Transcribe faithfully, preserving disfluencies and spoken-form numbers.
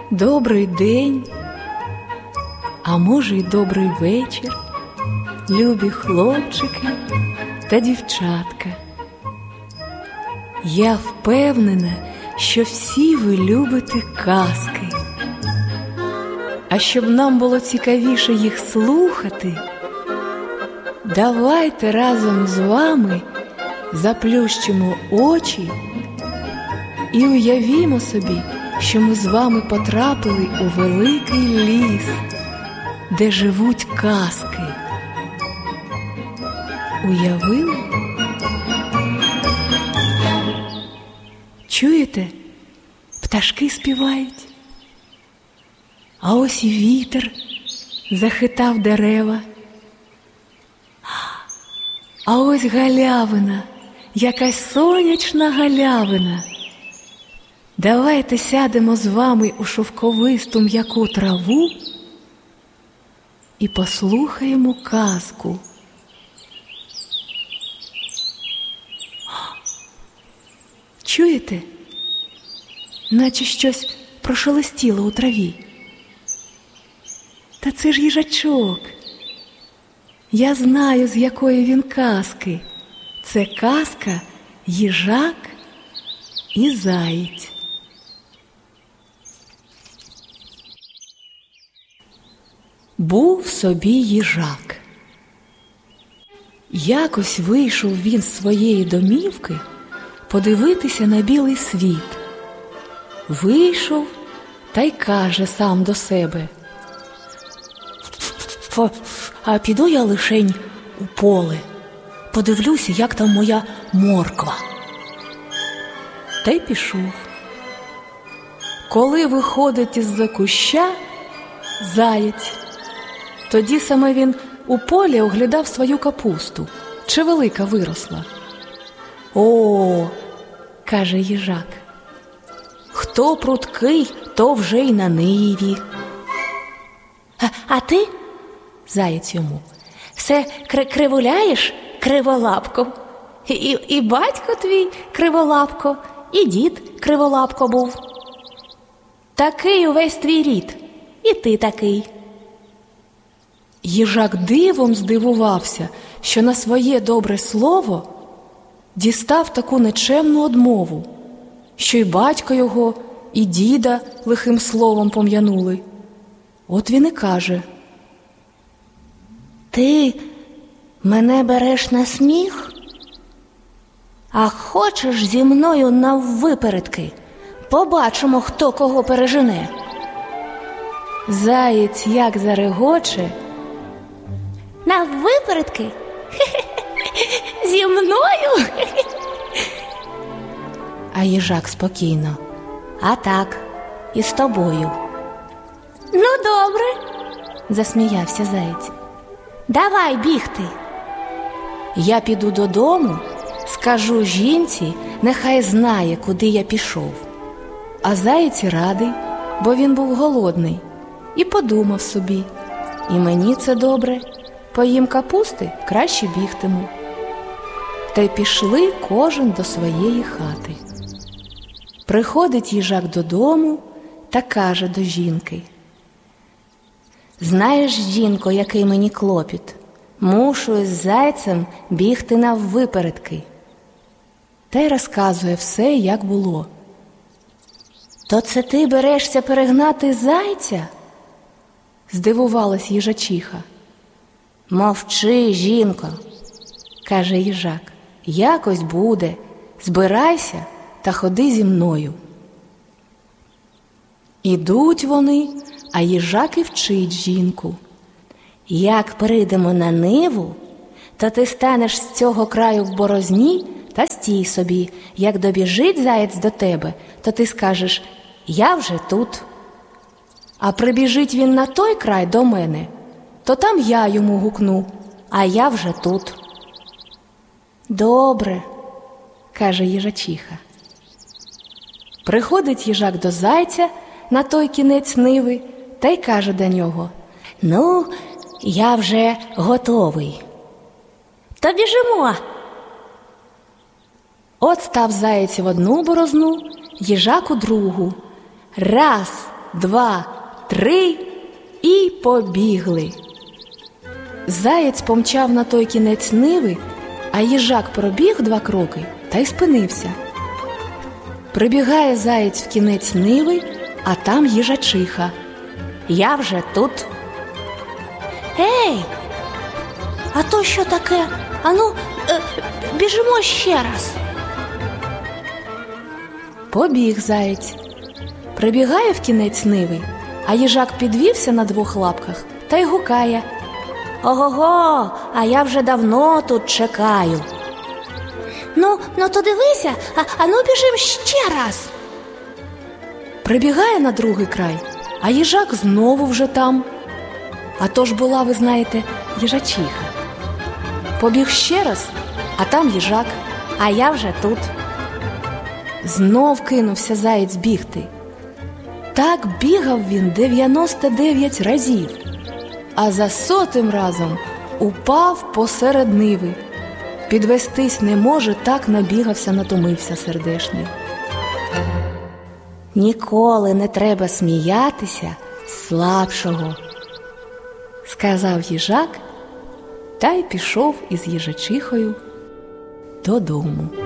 Добрий день, а може й добрий вечір, любі хлопчики та дівчатка. Я впевнена, що всі ви любите казки. А щоб нам було цікавіше їх слухати, давайте разом з вами заплющимо очі і уявімо собі, що ми з вами потрапили у великий ліс, де живуть казки. Уявили? Чуєте? Пташки співають. А ось і вітер захитав дерева. А ось галявина, якась сонячна галявина. Давайте сядемо з вами у шовковисту м'яку траву і послухаємо казку. Чуєте? Наче щось прошелестіло у траві. Та це ж їжачок. Я знаю, з якої він казки. Це казка «Їжак і заєць». Був собі їжак. Якось вийшов він з своєї домівки подивитися на білий світ. Вийшов та й каже сам до себе: «А піду я лишень у поле, подивлюся, як там моя морква». Та й пішов. Коли виходить із-за куща заєць, тоді саме він у полі оглядав свою капусту, чи велика виросла. «О, – каже їжак, – хто пруткий, то вже й на ниві». «А, а ти, – заєць йому, – все кри- кривуляєш, криволапко? І, і, і батько твій криволапко, і дід криволапко був. Такий увесь твій рід, і ти такий». Їжак дивом здивувався, що на своє добре слово дістав таку нечемну одмову, що й батька його, і діда лихим словом пом'янули. От він і каже: «Ти мене береш на сміх? А хочеш зі мною наввипередки? Побачимо, хто кого пережене». Заєць як зарегоче: «Наввипередки? Зі мною?» А їжак спокійно: «А так, і з тобою». «Ну, добре, – засміявся заєць, – давай бігти. Я піду додому, скажу жінці, нехай знає, куди я пішов». А заєць радий, бо він був голодний, і подумав собі: і мені це добре, поїм капусти, краще бігтиму. Та й пішли кожен до своєї хати. Приходить їжак додому та каже до жінки: «Знаєш, жінко, який мені клопіт? Мушу із зайцем бігти наввипередки». Та й розказує все, як було. «То це ти берешся перегнати зайця?» – здивувалась їжачиха. «Мовчи, жінко, – каже їжак, – якось буде, збирайся та ходи зі мною». Ідуть вони, а їжак і вчить жінку: «Як прийдемо на ниву, то ти станеш з цього краю в борозні та стій собі. Як добіжить заєць до тебе, то ти скажеш: я вже тут. А прибіжить він на той край до мене, то там я йому гукну: а я вже тут». «Добре, – каже їжачиха. Приходить їжак до зайця на той кінець ниви та й каже до нього: «Ну, я вже готовий». «То біжимо». От став заєць в одну борозну, їжак у другу. Раз, два, три і побігли. Заєць помчав на той кінець ниви, а їжак пробіг два кроки та й спинився. Прибігає заєць в кінець ниви, а там їжачиха. «Я вже тут». Ей, а то що таке? Ану, е, біжимо ще раз. Побіг заєць. Прибігає в кінець ниви, а їжак підвівся на двох лапках та й гукає: Ого-го, а я вже давно тут чекаю. Ну, ну то дивися, а, а ну біжим ще раз. Прибігає на другий край, а їжак знову вже там. А то ж була, ви знаєте, їжачиха. Побіг ще раз, а там їжак, а я вже тут. Знов кинувся заєць бігти. Так бігав він дев'яносто дев'ять разів, а за сотим разом упав посеред ниви. Підвестись не може, так набігався, натомився сердешний. Ніколи не треба сміятися з слабшого, сказав їжак та й пішов із їжачихою додому.